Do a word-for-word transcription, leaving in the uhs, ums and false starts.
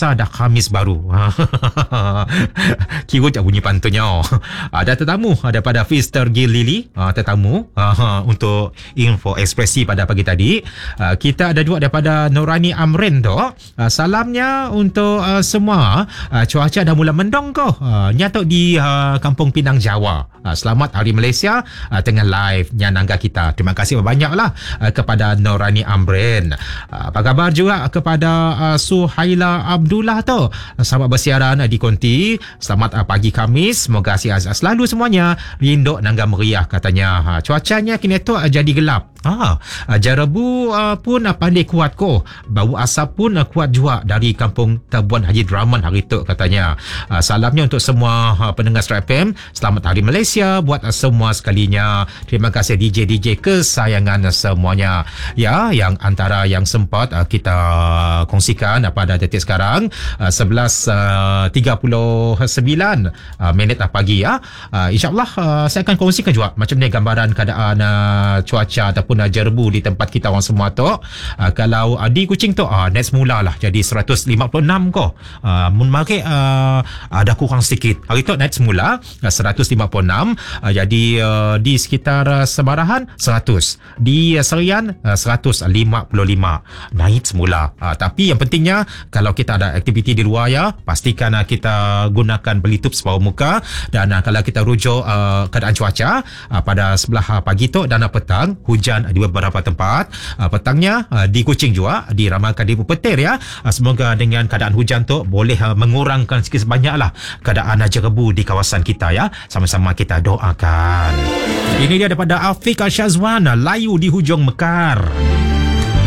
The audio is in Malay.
Selasa dah Khamis baru. Kira je bunyi pantunnya. Ada tetamu daripada Fister Gil Lily, tetamu untuk info ekspresi pada pagi tadi. Kita ada juga daripada Norani Amrin tu. Salamnya untuk semua. Cuaca dah mula mendung ko. Nyatok di Kampung Pinang, Jawa. Selamat Hari Malaysia tengah live nyanangga kita. Terima kasih banyaklah kepada Norani Amrin. Apa khabar juga kepada Suhaila Abdullah tu, sahabat bersiaran di Konti. Selamat pagi Khamis, semoga sihat selalu semuanya. Rinduk nangga meriah katanya. Cuacanya kini tu jadi gelap. Ah, Jarabu uh, pun uh, pandai kuat ko. Bau asap pun uh, kuat juga dari Kampung Tabuan Haji Draman hari tu katanya. Uh, salamnya untuk semua uh, pendengar Strap F M. Selamat Hari Malaysia buat uh, semua sekalinya. Terima kasih D J D J kesayangan uh, semuanya. Ya, yang antara yang sempat uh, kita kongsikan uh, pada detik sekarang uh, sebelas tiga puluh sembilan uh, minit uh, pagi ya. Uh, InsyaAllah uh, saya akan kongsikan juga macam ni gambaran keadaan uh, cuaca ataupun jerbu di tempat kita orang semua tu. Uh, kalau uh, di Kuching tu uh, net semula lah jadi seratus lima puluh enam ko. Uh, mun mari uh, ada kurang sikit. Hari tu net semula uh, seratus lima puluh enam. Uh, jadi uh, di sekitar uh, Semarahan seratus. Di uh, Serian uh, seratus lima puluh lima. Naik semula. Uh, tapi yang pentingnya kalau kita ada aktiviti di luar ya, pastikan uh, kita gunakan pelitup separuh muka. Dan uh, kalau kita rujuk uh, keadaan cuaca uh, pada sebelah uh, pagi tu dan uh, petang, hujan di beberapa tempat. Uh, petangnya uh, di Kuching juga diramalkan di Petir ya. Uh, semoga dengan keadaan hujan tu boleh uh, mengurangkan sikit sebanyaklah keadaan uh, jerbu di kawasan kita ya. Sama-sama kita doakan. Ini dia daripada Afiq Syazwan, Layu di Hujung Mekar.